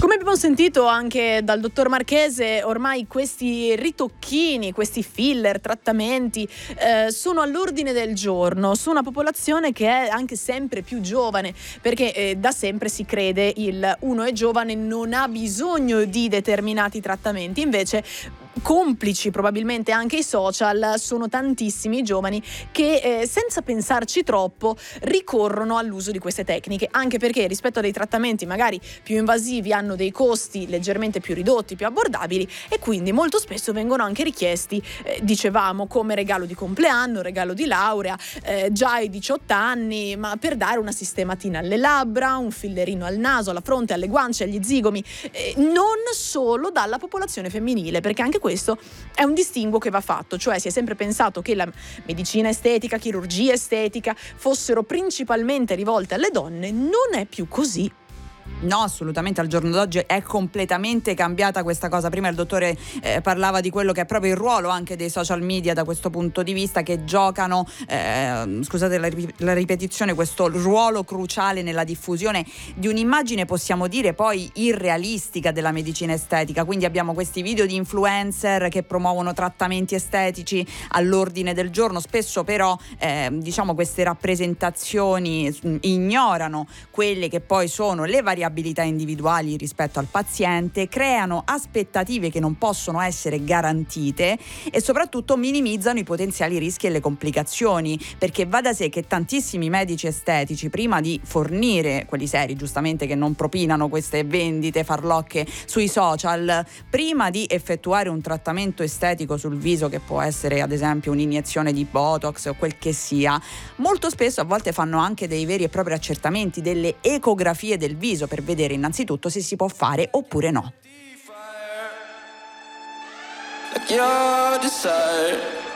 Come abbiamo sentito anche dal dottor Marchese, ormai questi ritocchini, questi filler, trattamenti sono all'ordine del giorno su una popolazione che è anche sempre più giovane, perché da sempre si crede uno è giovane, non ha bisogno di determinati trattamenti, invece complici probabilmente anche i social, sono tantissimi i giovani che senza pensarci troppo ricorrono all'uso di queste tecniche, anche perché rispetto a dei trattamenti magari più invasivi hanno dei costi leggermente più ridotti, più abbordabili, e quindi molto spesso vengono anche richiesti, dicevamo, come regalo di compleanno, regalo di laurea, già ai 18 anni, ma per dare una sistematina alle labbra, un fillerino al naso, alla fronte, alle guance, agli zigomi, non solo dalla popolazione femminile, perché anche questo è un distinguo che va fatto, cioè si è sempre pensato che la medicina estetica, chirurgia estetica fossero principalmente rivolte alle donne. Non è più così. No, assolutamente, al giorno d'oggi è completamente cambiata questa cosa. Prima il dottore parlava di quello che è proprio il ruolo anche dei social media da questo punto di vista, che giocano, scusate la ripetizione, questo ruolo cruciale nella diffusione di un'immagine, possiamo dire poi irrealistica, della medicina estetica. Quindi abbiamo questi video di influencer che promuovono trattamenti estetici all'ordine del giorno, spesso però diciamo queste rappresentazioni ignorano quelle che poi sono le variabilità individuali rispetto al paziente, creano aspettative che non possono essere garantite e soprattutto minimizzano i potenziali rischi e le complicazioni, perché va da sé che tantissimi medici estetici, prima di fornire, quelli seri giustamente che non propinano queste vendite farlocche sui social, prima di effettuare un trattamento estetico sul viso, che può essere ad esempio un'iniezione di Botox o quel che sia, molto spesso a volte fanno anche dei veri e propri accertamenti, delle ecografie del viso, per vedere innanzitutto se si può fare oppure no. Like your desire.